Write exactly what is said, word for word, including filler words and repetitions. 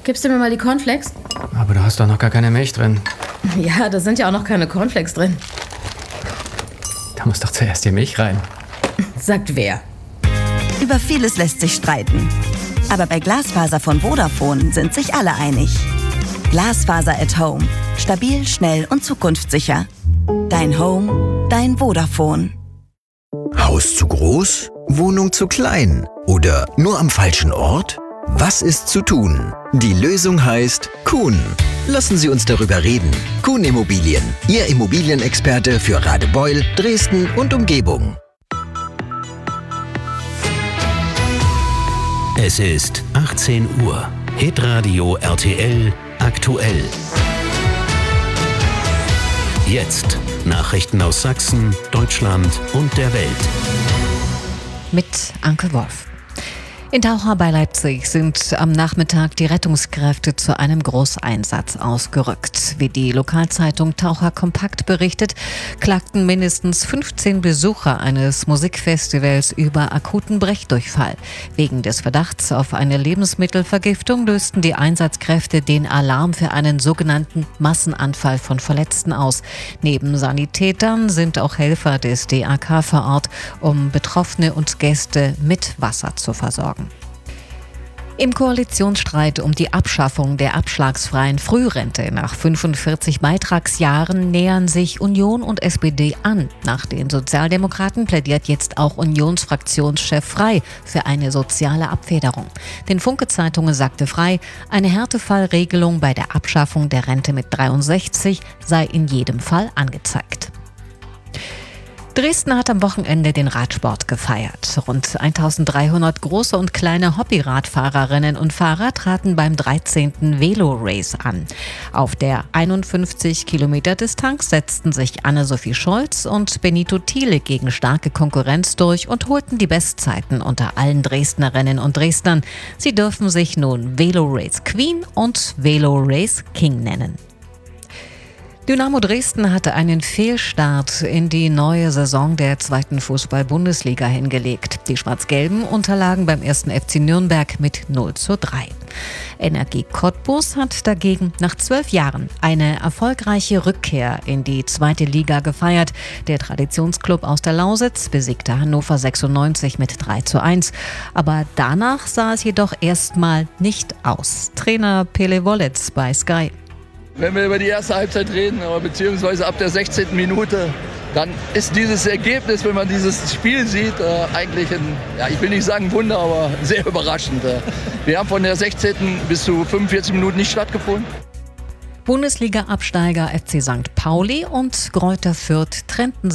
gibst du mir mal die Cornflakes? Aber da hast doch noch gar keine Milch drin. Ja, da sind ja auch noch keine Cornflakes drin. Da muss doch zuerst die Milch rein. Sagt wer? Über vieles lässt sich streiten. Aber bei Glasfaser von Vodafone sind sich alle einig. Glasfaser at Home. Stabil, schnell und zukunftssicher. Dein Home, dein Vodafone. Haus zu groß? Wohnung zu klein? Oder nur am falschen Ort? Was ist zu tun? Die Lösung heißt Kuhn. Lassen Sie uns darüber reden. Kuhn Immobilien, Ihr Immobilienexperte für Radebeul, Dresden und Umgebung. Es ist achtzehn Uhr. Hitradio R T L aktuell. Jetzt Nachrichten aus Sachsen, Deutschland und der Welt. Mit Anke Wolf. In Taucha bei Leipzig sind am Nachmittag die Rettungskräfte zu einem Großeinsatz ausgerückt. Wie die Lokalzeitung Taucher Kompakt berichtet, klagten mindestens fünfzehn Besucher eines Musikfestivals über akuten Brechdurchfall. Wegen des Verdachts auf eine Lebensmittelvergiftung lösten die Einsatzkräfte den Alarm für einen sogenannten Massenanfall von Verletzten aus. Neben Sanitätern sind auch Helfer des D A K vor Ort, um Betroffene und Gäste mit Wasser zu versorgen. Im Koalitionsstreit um die Abschaffung der abschlagsfreien Frührente nach fünfundvierzig Beitragsjahren nähern sich Union und S P D an. Nach den Sozialdemokraten plädiert jetzt auch Unionsfraktionschef Frey für eine soziale Abfederung. Den Funke-Zeitungen sagte Frey, eine Härtefallregelung bei der Abschaffung der Rente mit dreiundsechzig sei in jedem Fall angezeigt. Dresden hat am Wochenende den Radsport gefeiert. Rund eintausenddreihundert große und kleine Hobby-Radfahrerinnen und Fahrer traten beim dreizehnten Velo-Race an. Auf der einundfünfzig Kilometer Distanz setzten sich Anne-Sophie Scholz und Benito Thiele gegen starke Konkurrenz durch und holten die Bestzeiten unter allen Dresdnerinnen und Dresdnern. Sie dürfen sich nun Velo-Race Queen und Velo-Race King nennen. Dynamo Dresden hatte einen Fehlstart in die neue Saison der zweiten Fußball-Bundesliga hingelegt. Die Schwarz-Gelben unterlagen beim ersten F C Nürnberg mit null zu drei. Energie Cottbus hat dagegen nach zwölf Jahren eine erfolgreiche Rückkehr in die zweite Liga gefeiert. Der Traditionsklub aus der Lausitz besiegte Hannover sechsundneunzig mit drei zu eins. Aber danach sah es jedoch erstmal nicht aus. Trainer Pele Wollitz bei Sky. Wenn wir über die erste Halbzeit reden, beziehungsweise ab der sechzehnten Minute, dann ist dieses Ergebnis, wenn man dieses Spiel sieht, äh, eigentlich ein, ja, ich will nicht sagen Wunder, aber sehr überraschend. Wir haben von der sechzehnten bis zu fünfundvierzig Minuten nicht stattgefunden. Bundesliga-Absteiger F C Sankt Pauli und Greuther Fürth trennten